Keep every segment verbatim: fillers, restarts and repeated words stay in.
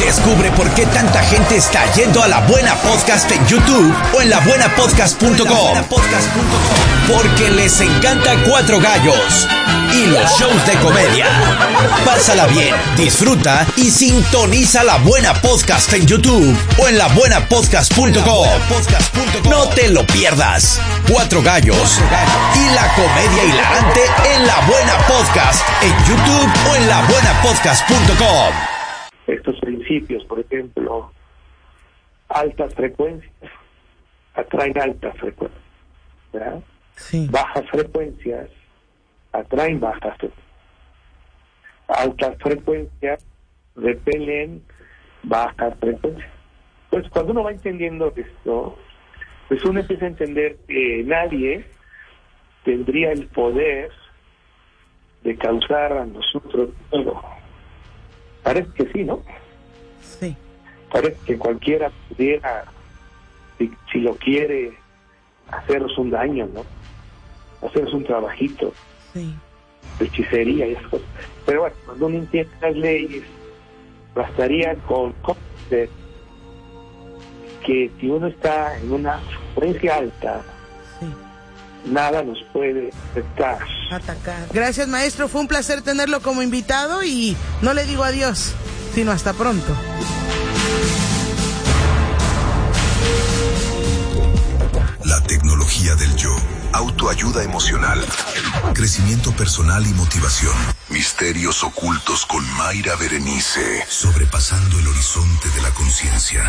Descubre por qué tanta gente está yendo a La Buena Podcast en YouTube o en la buena podcast punto com. Porque les encanta Cuatro Gallos y los shows de comedia. Pásala bien, disfruta y sintoniza La Buena Podcast en YouTube o en la buena podcast punto com. No te lo pierdas. Cuatro Gallos y la comedia hilarante en La Buena Podcast en YouTube o en la buena podcast punto com. Estos principios, por ejemplo, altas frecuencias atraen altas frecuencias, ¿verdad? Sí. Bajas frecuencias atraen bajas frecuencias. Altas frecuencias repelen bajas frecuencias. Pues cuando uno va entendiendo esto, pues uno empieza a entender que nadie tendría el poder de causar a nosotros todo. Parece que sí, ¿no? Sí. Parece que cualquiera pudiera, si, si lo quiere, haceros un daño, ¿no? Haceros un trabajito. Sí. De hechicería y esas cosas. Pero bueno, cuando uno entiende las leyes, bastaría con comprender que si uno está en una frecuencia alta, Sí. nada nos puede afectar. Atacar. Gracias, maestro. Fue un placer tenerlo como invitado y no le digo adiós, sino hasta pronto. La tecnología del yo. Autoayuda emocional. Crecimiento personal y motivación. Misterios ocultos con Mayra Berenice. Sobrepasando el horizonte de la conciencia.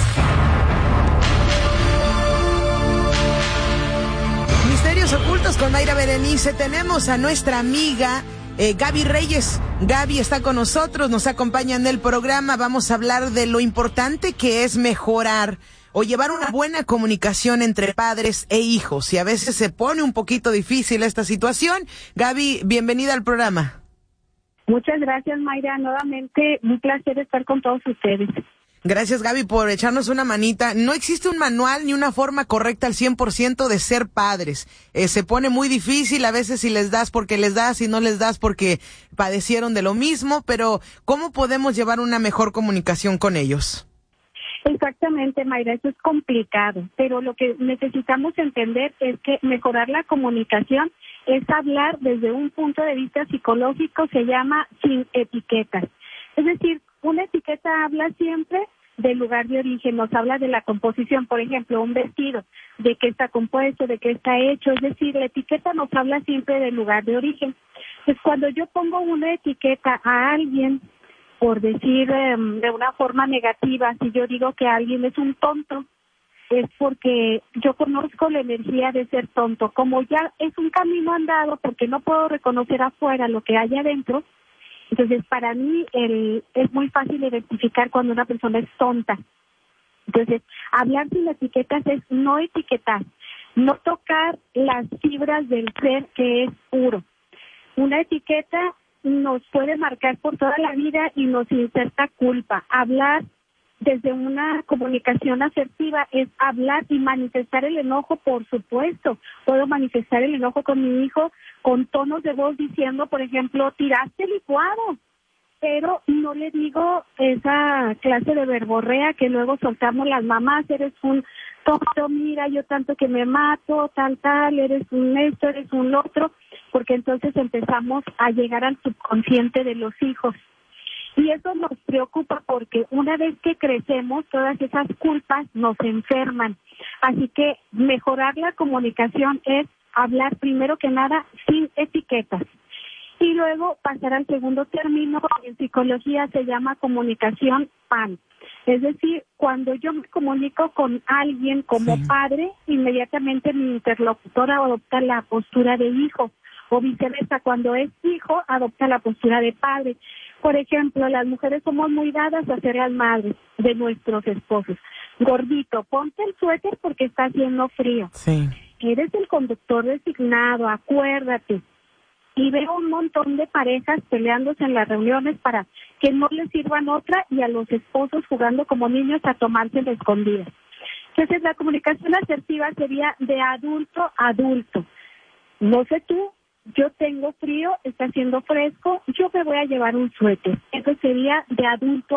Misterios ocultos con Mayra Berenice. Tenemos a nuestra amiga eh, Gaby Reyes. Gaby está con nosotros, nos acompaña en el programa. Vamos a hablar de lo importante que es mejorar o llevar una buena comunicación entre padres e hijos. Y a veces se pone un poquito difícil esta situación. Gaby, bienvenida al programa. Muchas gracias, Mayra. Nuevamente, un placer estar con todos ustedes. Gracias, Gaby, por echarnos una manita. No existe un manual ni una forma correcta al cien por ciento de ser padres. Eh, se pone muy difícil a veces si les das porque les das y no les das porque padecieron de lo mismo, pero ¿cómo podemos llevar una mejor comunicación con ellos? Exactamente, Mayra, eso es complicado, pero lo que necesitamos entender es que mejorar la comunicación es hablar desde un punto de vista psicológico, se llama sin etiquetas. Es decir, una etiqueta habla siempre del lugar de origen, nos habla de la composición, por ejemplo, un vestido, de qué está compuesto, de qué está hecho, es decir, la etiqueta nos habla siempre del lugar de origen. Pues cuando yo pongo una etiqueta a alguien, por decir eh, de una forma negativa, si yo digo que alguien es un tonto, es porque yo conozco la energía de ser tonto. Como ya es un camino andado, porque no puedo reconocer afuera lo que hay adentro, entonces para mí el, es muy fácil identificar cuando una persona es tonta. Entonces, hablar sin etiquetas es no etiquetar, no tocar las fibras del ser que es puro. Una etiqueta nos puede marcar por toda la vida y nos inserta culpa. Hablar desde una comunicación asertiva es hablar y manifestar el enojo, por supuesto. Puedo manifestar el enojo con mi hijo con tonos de voz diciendo, por ejemplo, tiraste el licuado, pero no le digo esa clase de verborrea que luego soltamos las mamás, eres un tonto, mira, yo tanto que me mato, tal, tal, eres un esto, eres un otro, porque entonces empezamos a llegar al subconsciente de los hijos. Y eso nos preocupa porque una vez que crecemos, todas esas culpas nos enferman. Así que mejorar la comunicación es hablar primero que nada sin etiquetas. Y luego pasar al segundo término, en psicología se llama comunicación P A N. Es decir, cuando yo me comunico con alguien como sí. padre, inmediatamente mi interlocutor adopta la postura de hijo, o viceversa, cuando es hijo, adopta la postura de padre. Por ejemplo, las mujeres somos muy dadas a ser las madres de nuestros esposos. Gordito, ponte el suéter porque está haciendo frío. Sí. Eres el conductor designado, acuérdate. Y veo un montón de parejas peleándose en las reuniones para que no les sirvan otra y a los esposos jugando como niños a tomarse de escondidas. Entonces, la comunicación asertiva sería de adulto a adulto. No sé tú, yo tengo frío, está haciendo fresco, yo me voy a llevar un suéter. Eso sería de adulto